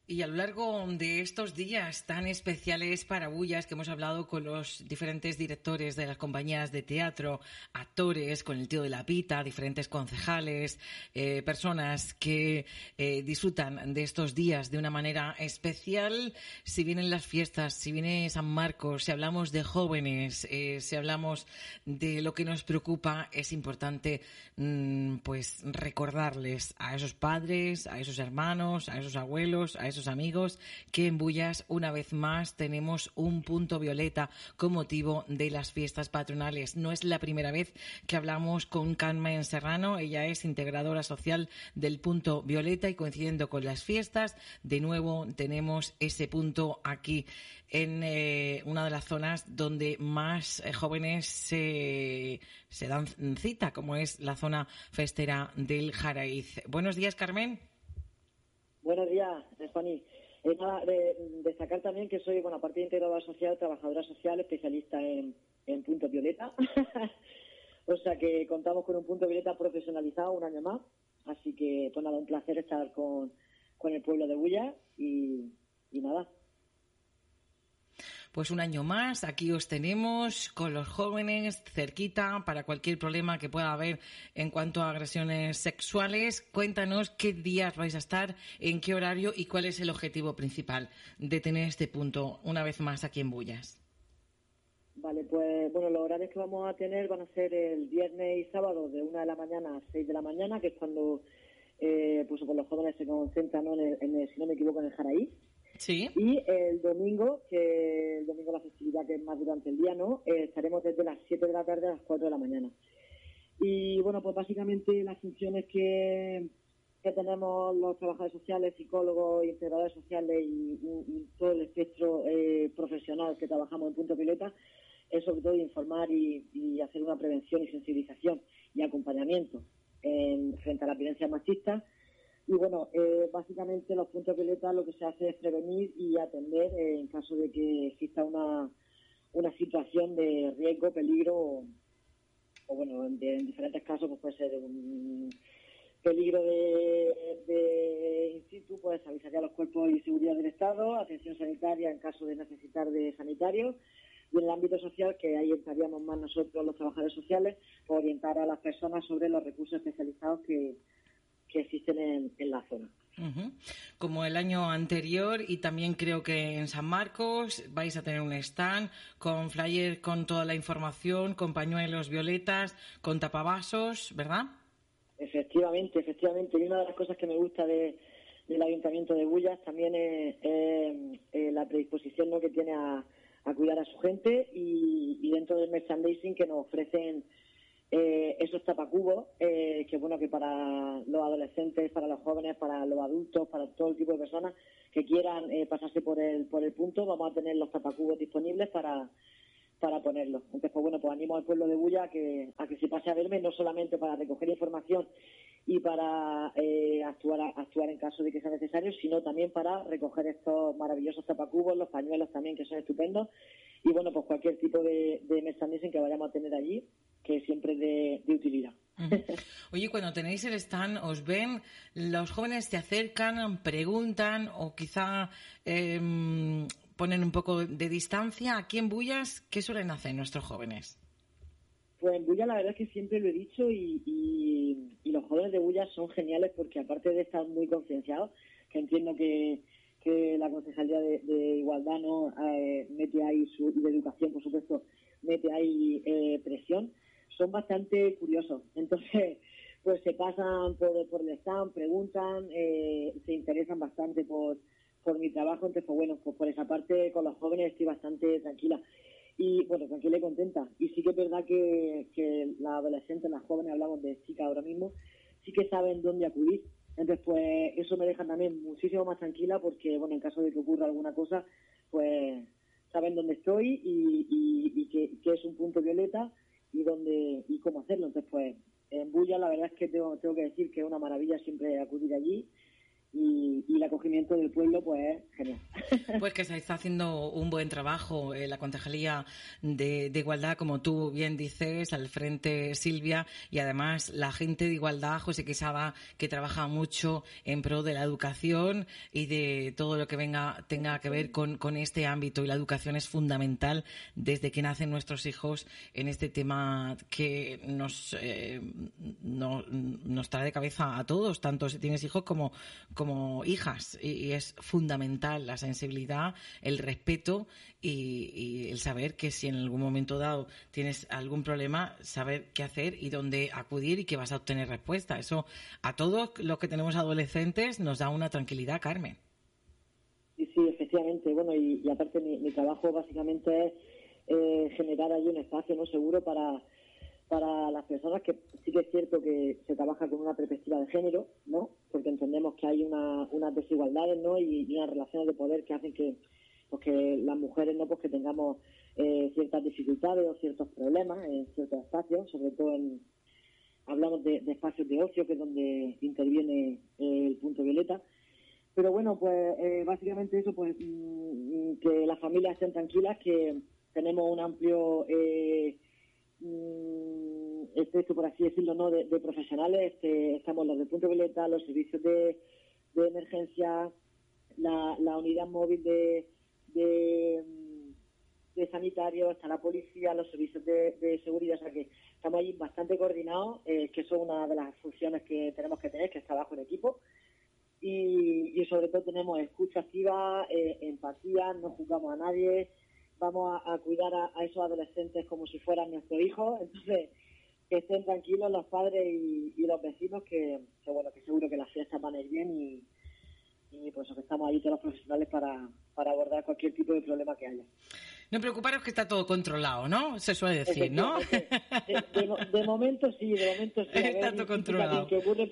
Y a lo largo de estos días tan especiales para Bullas, que hemos hablado con los diferentes directores de las compañías de teatro, actores, con el tío de la pita, diferentes concejales, personas que disfrutan de estos días de una manera especial, si vienen las fiestas, si viene San Marcos, si hablamos de jóvenes, si hablamos de lo que nos preocupa, es importante pues recordarles a esos padres, a esos hermanos, a esos abuelos, a esos amigos, que en Bullas una vez más tenemos un punto violeta con motivo de las fiestas patronales. No es la primera vez que hablamos con Carmen Serrano, ella es integradora social del punto violeta y coincidiendo con las fiestas, de nuevo tenemos ese punto aquí en una de las zonas donde más jóvenes se dan cita, como es la zona festera del Jaraiz. Buenos días, Carmen. Buenos días, Fanny. Nada, destacar también que soy, aparte de integradora social, trabajadora social, especialista en punto violeta. O sea que contamos con un punto violeta profesionalizado un año más. Así que, pues nada, un placer estar con el pueblo de Bullas y nada. Pues un año más, aquí os tenemos con los jóvenes cerquita para cualquier problema que pueda haber en cuanto a agresiones sexuales. Cuéntanos qué días vais a estar, en qué horario y cuál es el objetivo principal de tener este punto una vez más aquí en Bullas. Vale, pues los horarios que vamos a tener van a ser el viernes y sábado de 1 de la mañana a 6 de la mañana, que es cuando pues los jóvenes se concentran, ¿no? Si no me equivoco, en el Jaraíz. Sí. Y el domingo la festividad, que es más durante el día, ¿no? Estaremos desde las 7 de la tarde a las 4 de la mañana. Y pues básicamente las funciones que tenemos los trabajadores sociales, psicólogos, integradores sociales y todo el espectro profesional que trabajamos en Punto Violeta es sobre todo informar y hacer una prevención y sensibilización y acompañamiento frente a la violencia machista. Y básicamente los puntos violetas lo que se hace es prevenir y atender en caso de que exista una situación de riesgo, peligro o en diferentes casos pues puede ser un peligro de in situ, pues avisaría a los cuerpos y seguridad del Estado, atención sanitaria en caso de necesitar de sanitarios, y en el ámbito social, que ahí estaríamos más nosotros los trabajadores sociales, por orientar a las personas sobre los recursos especializados que existen en la zona. Uh-huh. Como el año anterior, y también creo que en San Marcos vais a tener un stand con flyers con toda la información, con pañuelos violetas, con tapavasos, ¿verdad? Efectivamente. Y una de las cosas que me gusta del Ayuntamiento de Bullas también es la predisposición, ¿no?, que tiene a cuidar a su gente y dentro del merchandising que nos ofrecen esos tapacubos, que para los adolescentes, para los jóvenes, para los adultos, para todo el tipo de personas que quieran pasarse por el punto, vamos a tener los tapacubos disponibles para ponerlos. Entonces, pues animo al pueblo de Bullas a que se pase a verme, no solamente para recoger información y para actuar en caso de que sea necesario, sino también para recoger estos maravillosos tapacubos, los pañuelos también, que son estupendos, y pues cualquier tipo de merchandising que vayamos a tener allí, que siempre es de utilidad. Uh-huh. Oye, cuando tenéis el stand, ¿os ven? ¿Los jóvenes se acercan, preguntan o quizá ponen un poco de distancia? Aquí en Bullas, ¿qué suelen hacer nuestros jóvenes? Pues en Bullas la verdad es que siempre lo he dicho y los jóvenes de Bullas son geniales porque aparte de estar muy concienciados, que entiendo que la Concejalía de Igualdad no mete ahí y de Educación, por supuesto, mete ahí presión, son bastante curiosos. Entonces, pues se pasan por el stand, preguntan, se interesan bastante por mi trabajo. Entonces, pues por esa parte con los jóvenes estoy bastante tranquila. Y tranquila y contenta. Y sí que es verdad que las adolescentes, las jóvenes, hablamos de chicas ahora mismo, sí que saben dónde acudir. Entonces, pues eso me deja también muchísimo más tranquila porque, en caso de que ocurra alguna cosa, pues saben dónde estoy y que es un punto violeta y cómo hacerlo. Entonces, pues en Bullas la verdad es que tengo que decir que es una maravilla siempre acudir allí y el acogimiento del pueblo, pues genial. Pues que se está haciendo un buen trabajo la Concejalía de Igualdad, como tú bien dices, al frente Silvia, y además la gente de Igualdad, José Quesada, que trabaja mucho en pro de la educación y de todo lo que tenga que ver con este ámbito. Y la educación es fundamental desde que nacen nuestros hijos en este tema que nos trae de cabeza a todos, tanto si tienes hijos como hijas, y es fundamental la sensibilidad, el respeto y el saber que si en algún momento dado tienes algún problema, saber qué hacer y dónde acudir y que vas a obtener respuesta. Eso a todos los que tenemos adolescentes nos da una tranquilidad, Carmen. Sí, efectivamente. Bueno, y aparte mi trabajo básicamente es generar allí un espacio no seguro para las personas, que sí que es cierto que se trabaja con una perspectiva de género, ¿no? Porque entendemos que hay unas desigualdades, ¿no? Y unas relaciones de poder que hacen que las mujeres, ¿no? Pues que tengamos ciertas dificultades o ciertos problemas en ciertos espacios, sobre todo hablamos de espacios de ocio, que es donde interviene el punto violeta. Pero bueno, pues básicamente eso, pues que las familias estén tranquilas, que tenemos un amplio por así decirlo, ¿no? de profesionales. Estamos los de punto violeta, los servicios de emergencia, la unidad móvil de sanitarios, está la policía, los servicios de seguridad, o sea que estamos allí bastante coordinados, que eso es una de las funciones que tenemos que tener, que es trabajo en equipo, y sobre todo tenemos escucha activa, empatía, no juzgamos a nadie, vamos a cuidar a esos adolescentes como si fueran nuestros hijos. Entonces que estén tranquilos los padres y los vecinos, que bueno, que seguro que las fiestas van a ir bien, y pues que estamos ahí todos los profesionales para abordar cualquier tipo de problema que haya. No preocuparos, que está todo controlado, ¿no? Se suele decir, ¿no? De momento sí, Está todo controlado. Que ocurre,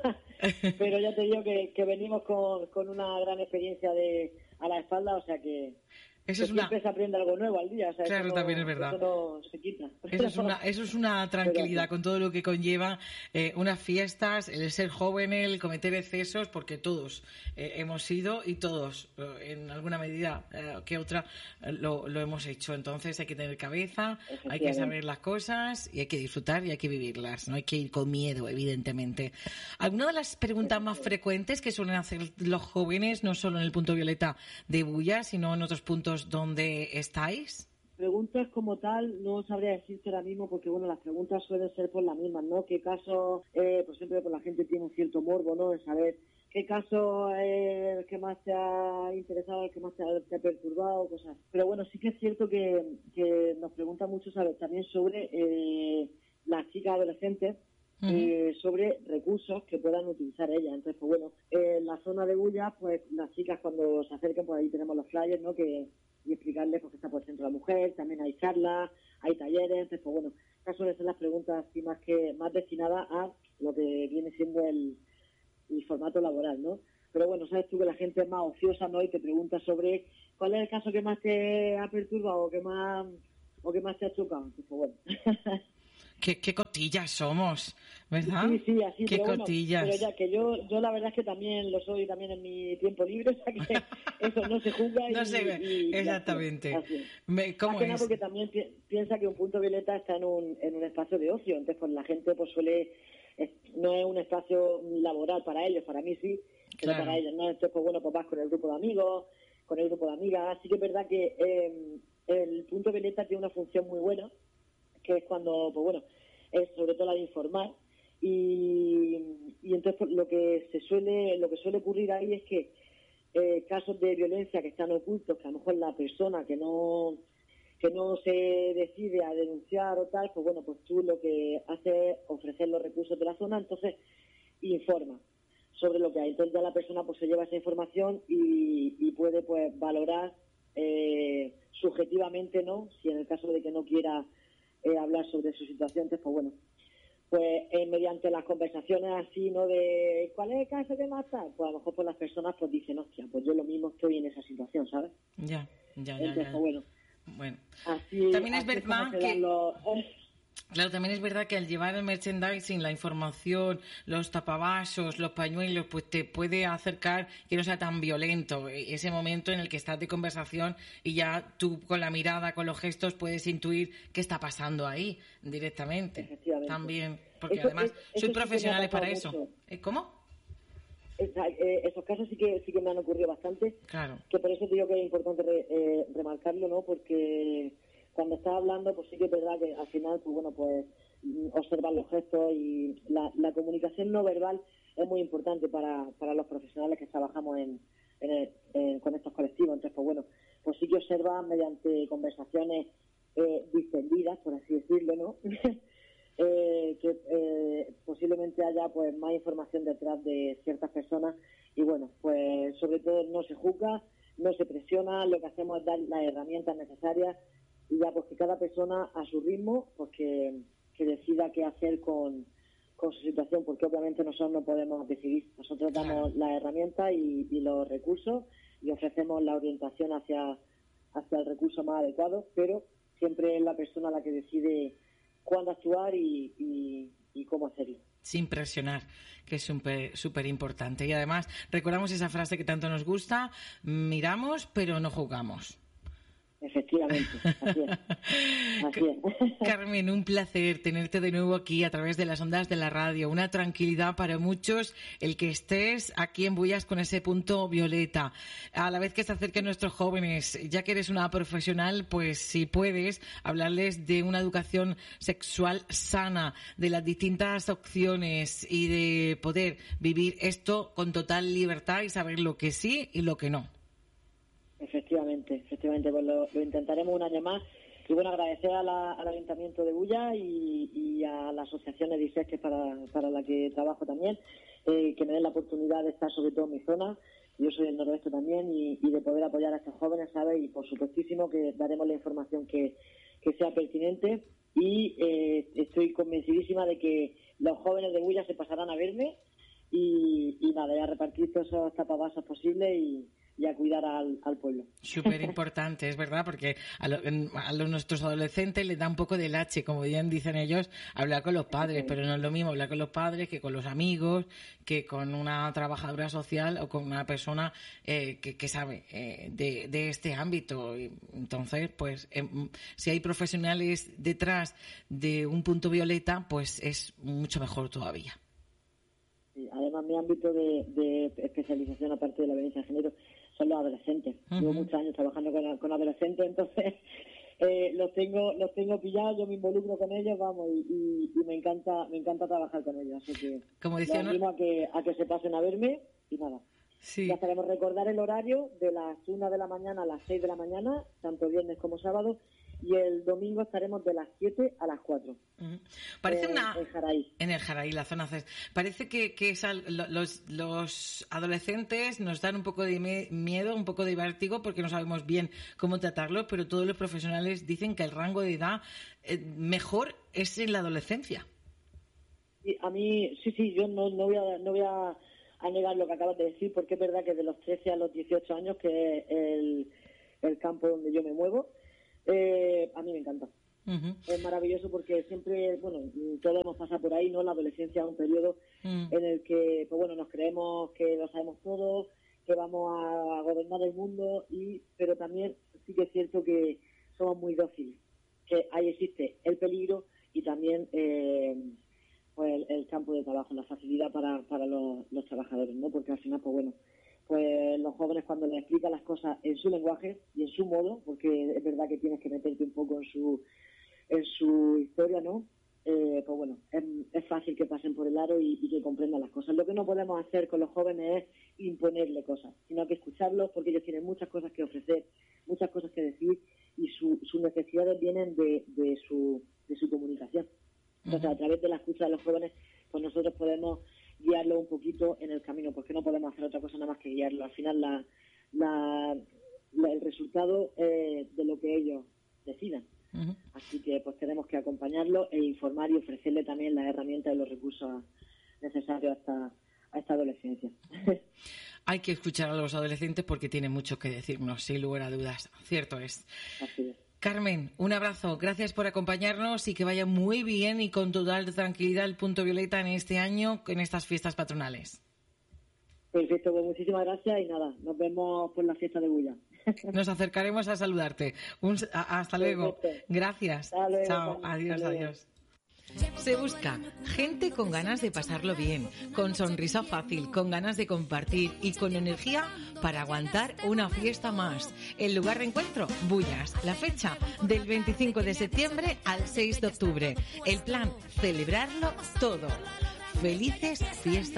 pero ya te digo que venimos con una gran experiencia a la espalda, o sea que siempre se aprende algo nuevo al día. O sea, claro, también es verdad. Eso no se quita. Eso es una tranquilidad con todo lo que conlleva unas fiestas, el ser joven, el cometer excesos, porque todos hemos sido, y todos en alguna medida que otra lo hemos hecho. Entonces hay que tener cabeza, hay que saber las cosas y hay que disfrutar y hay que vivirlas. No hay que ir con miedo, evidentemente. Alguna de las preguntas más frecuentes que suelen hacer los jóvenes, no solo en el punto violeta de Bulla, sino en otros puntos donde estáis? Preguntas como tal no sabría decirte ahora mismo, porque bueno, las preguntas suelen ser por las mismas, ¿no? ¿Qué caso, por siempre pues la gente tiene un cierto morbo, ¿no? De saber qué caso es el que más te ha interesado, el que más te ha perturbado, cosas. Pero bueno, sí que es cierto que nos preguntan mucho, ¿sabes? También sobre las chicas adolescentes, sobre recursos que puedan utilizar ellas. Entonces, pues bueno, en la zona de Bulla, pues las chicas cuando se acerquen, pues ahí tenemos los flyers, ¿no? Y explicarles pues, que está por el centro de la mujer, también hay charlas, hay talleres. Entonces, pues bueno, estas suelen ser las preguntas así más destinadas a lo que viene siendo el formato laboral, ¿no? Pero bueno, sabes tú que la gente es más ociosa, ¿no? Y te pregunta sobre cuál es el caso que más te ha perturbado o que más te ha chocado. Entonces, pues bueno. Qué cotillas somos, ¿verdad? Sí, así. Qué pero cotillas. Bueno, pero ya que yo la verdad es que también lo soy también en mi tiempo libre, o sea que eso no se juzga. No se ve, exactamente. ¿Cómo es? Porque también piensa que un punto violeta está en un espacio de ocio, entonces pues la gente pues no es un espacio laboral para ellos, para mí sí, pero claro, para ellos no. Entonces pues bueno, pues vas con el grupo de amigos, con el grupo de amigas. Así que es verdad que el punto violeta tiene una función muy buena, que es cuando, pues bueno, es sobre todo la de informar, y entonces pues, lo que suele ocurrir ahí es que casos de violencia que están ocultos, que a lo mejor la persona que no se decide a denunciar o tal, pues bueno, pues tú lo que haces es ofrecer los recursos de la zona, entonces informa sobre lo que hay. Entonces ya la persona pues se lleva esa información y puede pues valorar subjetivamente, ¿no? Si en el caso de que no quiera hablar sobre su situación, entonces pues bueno, pues mediante las conversaciones así, ¿no? De ¿cuál es el caso que más está? Pues a lo mejor pues las personas pues dicen, hostia, pues yo lo mismo estoy en esa situación, ¿sabes? Ya. Entonces, pues, bueno. Así, también es así verdad que Claro, también es verdad que al llevar el merchandising, la información, los tapavasos, los pañuelos, pues te puede acercar que no sea tan violento ese momento en el que estás de conversación y ya tú con la mirada, con los gestos, puedes intuir qué está pasando ahí directamente. Efectivamente. También, porque Eso, además eso soy sí profesional para eso. mucho. ¿Cómo? Esos casos sí que me han ocurrido bastante. Claro. Que por eso te digo que es importante remarcarlo, ¿no? Porque cuando estás hablando, pues sí que es verdad que al final, pues bueno, pues observar los gestos y la comunicación no verbal es muy importante para los profesionales que trabajamos con estos colectivos. Entonces, pues bueno, pues sí que observan mediante conversaciones distendidas, por así decirlo, ¿no? Que posiblemente haya pues más información detrás de ciertas personas y bueno, pues sobre todo no se juzga, no se presiona, lo que hacemos es dar las herramientas necesarias y ya pues que cada persona a su ritmo pues que decida qué hacer con su situación, porque obviamente nosotros no podemos decidir, nosotros damos las herramientas y los recursos y ofrecemos la orientación hacia el recurso más adecuado, pero siempre es la persona la que decide cuándo actuar y cómo hacerlo. Sin presionar, que es súper importante. Y además, recordamos esa frase que tanto nos gusta, miramos pero no juzgamos. Efectivamente, así es. Así es. Carmen, un placer tenerte de nuevo aquí a través de las ondas de la radio. Una tranquilidad para muchos el que estés aquí en Bullas con ese punto violeta. A la vez que se acerquen nuestros jóvenes, ya que eres una profesional, pues si puedes hablarles de una educación sexual sana, de las distintas opciones y de poder vivir esto con total libertad y saber lo que sí y lo que no. Efectivamente, pues lo intentaremos un año más. Y bueno, agradecer al Ayuntamiento de Bulla y a la Asociación Edisec, que para la que trabajo también, que me den la oportunidad de estar sobre todo en mi zona. Yo soy del noroeste también y de poder apoyar a estos jóvenes, ¿sabes? Y por supuestísimo que daremos la información que sea pertinente y estoy convencidísima de que los jóvenes de Bulla se pasarán a verme y nada, a repartir todos esos tapavasos posibles y a cuidar al pueblo. Súper importante, es verdad, porque nuestros adolescentes les da un poco de lache, como bien dicen ellos, hablar con los padres, pero no es lo mismo hablar con los padres que con los amigos, que con una trabajadora social o con una persona que sabe de este ámbito. Entonces, pues, si hay profesionales detrás de un punto violeta, pues es mucho mejor todavía. Sí, además, mi ámbito de especialización, aparte de la violencia de género, son los adolescentes. Uh-huh. Llevo muchos años trabajando con adolescentes, entonces los tengo pillados, yo me involucro con ellos, vamos, y me encanta trabajar con ellos. Así que como decía, los animo a que se pasen a verme y nada. Sí. Ya sabemos recordar el horario de las 1 de la mañana a las 6 de la mañana, tanto viernes como sábado, y el domingo estaremos de las 7 a las 4. Uh-huh. Parece en Jaraí. En el Jaraí, la zona C. Parece que los adolescentes nos dan un poco de miedo, un poco de vértigo, porque no sabemos bien cómo tratarlo, pero todos los profesionales dicen que el rango de edad mejor es en la adolescencia. Sí, a mí, sí, yo no voy a negar lo que acabas de decir, porque es verdad que de los 13 a los 18 años, que es el campo donde yo me muevo, a mí me encanta. Uh-huh. Es maravilloso porque siempre, bueno, todos hemos pasado por ahí, ¿no? La adolescencia es un periodo en el que, pues bueno, nos creemos que lo sabemos todo, que vamos a gobernar el mundo, pero también sí que es cierto que somos muy dóciles, que ahí existe el peligro y también pues el campo de trabajo, la facilidad para los trabajadores, ¿no? Porque al final, pues bueno, pues los jóvenes cuando les explican las cosas en su lenguaje y en su modo, porque es verdad que tienes que meterte un poco en su historia, ¿no? Pues bueno, es fácil que pasen por el aro y que comprendan las cosas. Lo que no podemos hacer con los jóvenes es imponerle cosas, sino que escucharlos, porque ellos tienen muchas cosas que ofrecer, muchas cosas que decir, y sus necesidades vienen de su comunicación. Entonces, a través de la escucha de los jóvenes, pues nosotros podemos guiarlo un poquito en el camino, porque no podemos hacer otra cosa nada más que guiarlo. Al final, el resultado de lo que ellos decidan. Uh-huh. Así que pues tenemos que acompañarlo e informar y ofrecerle también las herramientas y los recursos necesarios a esta adolescencia. Hay que escuchar a los adolescentes porque tienen mucho que decirnos, sin lugar a dudas. Cierto es. Así es. Carmen, un abrazo, gracias por acompañarnos y que vaya muy bien y con total tranquilidad el Punto Violeta en este año, en estas fiestas patronales. Perfecto, pues muchísimas gracias y nada, nos vemos por la fiesta de Bulla. Nos acercaremos a saludarte. Hasta luego. Perfecto. Gracias. Hasta luego, Chao. Carmen. Adiós, Hasta luego. adiós. Se busca gente con ganas de pasarlo bien, con sonrisa fácil, con ganas de compartir y con energía para aguantar una fiesta más. El lugar de encuentro, Bullas. La fecha, del 25 de septiembre al 6 de octubre. El plan, celebrarlo todo. Felices fiestas.